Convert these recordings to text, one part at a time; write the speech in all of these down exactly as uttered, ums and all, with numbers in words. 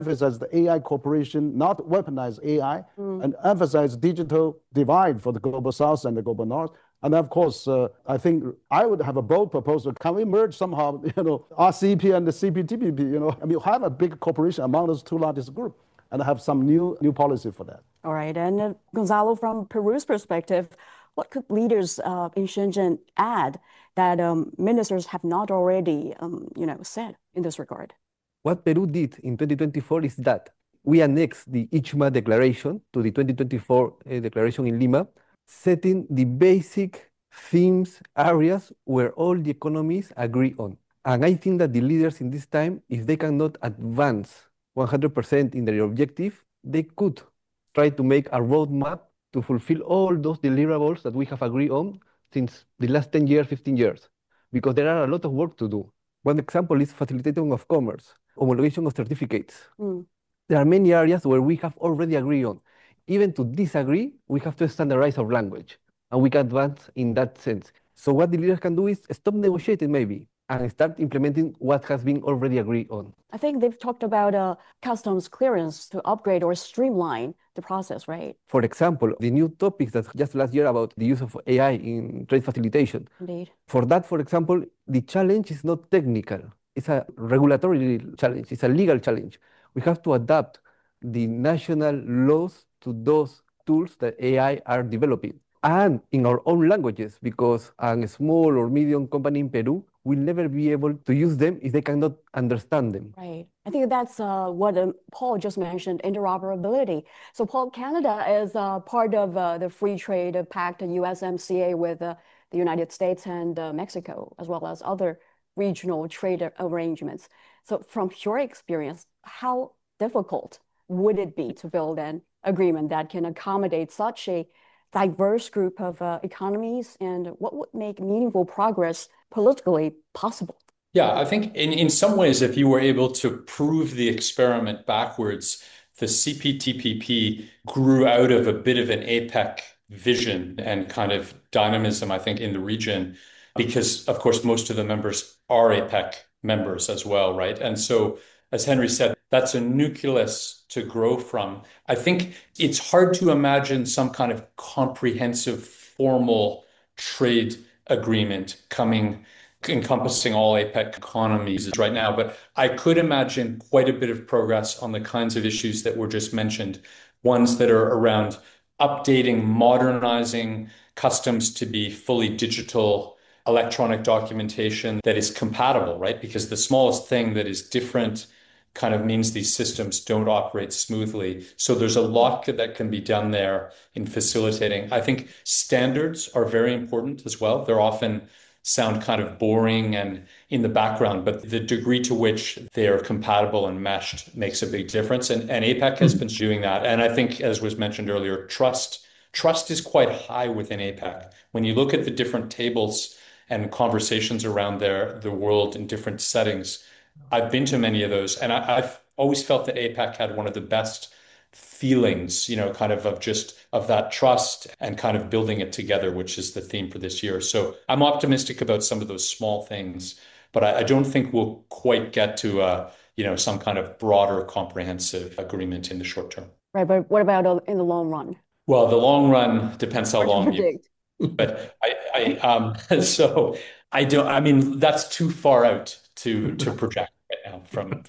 emphasize the A I cooperation, not weaponize A I, mm. and emphasize digital divide for the global south and the global north. And of course, uh, I think I would have a bold proposal. Can we merge somehow, you know, R C E P and the C P T P P, you know, I mean, have a big cooperation among those two largest groups and have some new new policy for that. All right. And uh, Gonzalo, from Peru's perspective, what could leaders uh, in Shenzhen add that um, ministers have not already, um, you know, said in this regard? What Peru did in twenty twenty-four is that we annexed the Ichma Declaration to the twenty twenty-four uh, declaration in Lima, setting the basic themes, areas where all the economies agree on. And I think that the leaders in this time, if they cannot advance one hundred percent in their objective, they could try to make a roadmap to fulfill all those deliverables that we have agreed on since the last ten years, fifteen years, because there are a lot of work to do. One example is facilitation of commerce, homologation of certificates. Mm. There are many areas where we have already agreed on. Even to disagree, we have to standardize our language, and we can advance in that sense. So what the leaders can do is stop negotiating maybe, and start implementing what has been already agreed on. I think they've talked about uh, customs clearance to upgrade or streamline the process, right? For example, the new topics that just last year about the use of A I in trade facilitation. Indeed. For that, for example, the challenge is not technical. It's a regulatory challenge. It's a legal challenge. We have to adapt the national laws to those tools that A I are developing, and in our own languages, because a small or medium company in Peru will never be able to use them if they cannot understand them. Right. I think that's uh, what um, Paul just mentioned, interoperability. So Paul, Canada is uh, part of uh, the Free Trade Pact and U S M C A with uh, the United States and uh, Mexico, as well as other regional trade arrangements. So from your experience, how difficult would it be to build an agreement that can accommodate such a diverse group of uh, economies, and what would make meaningful progress politically possible? Yeah, I think in, in some ways, if you were able to prove the experiment backwards, the C P T P P grew out of a bit of an APEC vision and kind of dynamism, I think, in the region, because, of course, most of the members are APEC members as well, right? And so, as Henry said, that's a nucleus to grow from. I think it's hard to imagine some kind of comprehensive, formal trade agreement coming, encompassing all APEC economies right now. But I could imagine quite a bit of progress on the kinds of issues that were just mentioned, ones that are around updating, modernizing customs to be fully digital, electronic documentation that is compatible, right? Because the smallest thing that is different kind of means these systems don't operate smoothly. So there's a lot that can be done there in facilitating. I think standards are very important as well. They're often sound kind of boring and in the background, but the degree to which they are compatible and meshed makes a big difference. And, and APEC has been doing that. And I think, as was mentioned earlier, trust, trust is quite high within APEC. When you look at the different tables and conversations around there, the world in different settings, I've been to many of those, and I, I've always felt that APEC had one of the best feelings, you know, kind of of just of that trust and kind of building it together, which is the theme for this year. So I'm optimistic about some of those small things, but I, I don't think we'll quite get to, uh, you know, some kind of broader, comprehensive agreement in the short term. Right, but what about in the long run? Well, the long run depends how long you. But I, I um, so I don't. I mean, that's too far out to to project right now. From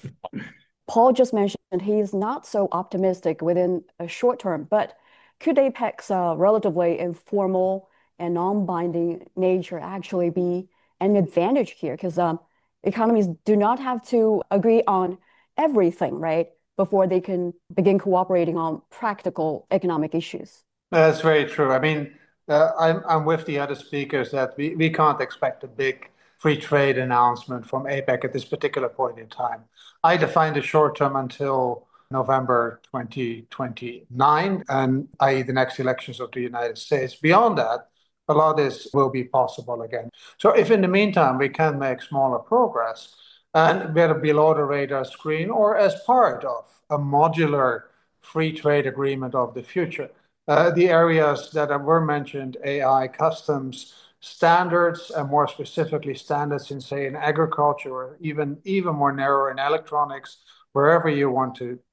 Paul just mentioned he's not so optimistic within a short term, but could APEC's uh, relatively informal and non-binding nature actually be an advantage here? Because um, economies do not have to agree on everything, right, before they can begin cooperating on practical economic issues. That's very true. I mean, uh, I'm, I'm with the other speakers that we, we can't expect a big free trade announcement from APEC at this particular point in time. I define the short term until November twenty twenty-nine, and that is the next elections of the United States. Beyond that, a lot is will be possible again. So if in the meantime we can make smaller progress, and whether below the radar screen or as part of a modular free trade agreement of the future, uh, the areas that were mentioned, A I, customs, standards, and more specifically standards in, say, in agriculture, or even, even more narrow in electronics, wherever you want to